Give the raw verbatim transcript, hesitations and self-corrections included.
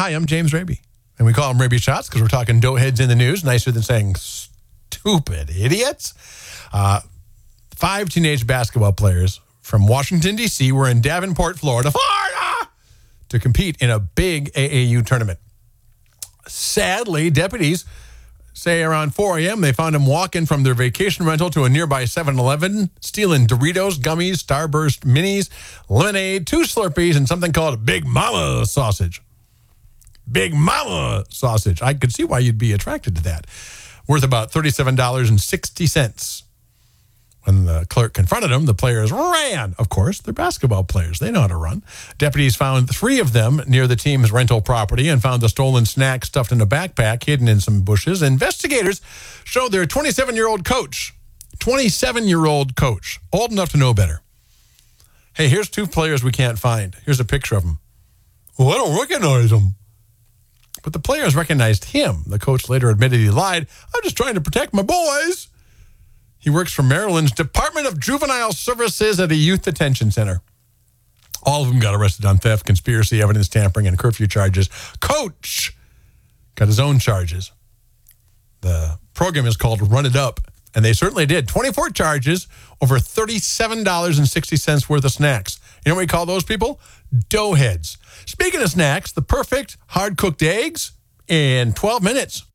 Hi, I'm James Raby. And we call them Raby Shots because we're talking doughheads in the news, nicer than saying stupid idiots. Uh, five teenage basketball players from Washington, D C were in Davenport, Florida, Florida, to compete in a big A A U tournament. Sadly, deputies say around four a.m. they found them walking from their vacation rental to a nearby seven eleven, stealing Doritos, gummies, Starburst minis, lemonade, two Slurpees, and something called a Big Mama sausage. Big Mama sausage. I could see why you'd be attracted to that. Worth about thirty-seven dollars and sixty cents. When the clerk confronted them, the players ran. Of course, they're basketball players. They know how to run. Deputies found three of them near the team's rental property and found the stolen snack stuffed in a backpack hidden in some bushes. Investigators showed their twenty-seven-year-old coach, twenty-seven-year-old coach, old enough to know better. Hey, here's two players we can't find. Here's a picture of them. Well, I don't recognize them. But the players recognized him. The coach later admitted he lied. I'm just trying to protect my boys. He works for Maryland's Department of Juvenile Services at a youth detention center. All of them got arrested on theft, conspiracy, evidence tampering, and curfew charges. Coach got his own charges. The program is called Run It Up, and they certainly did. twenty-four charges, over thirty-seven dollars and sixty cents worth of snacks. You know what we call those people? Doughheads. Speaking of snacks, the perfect hard-cooked eggs in twelve minutes.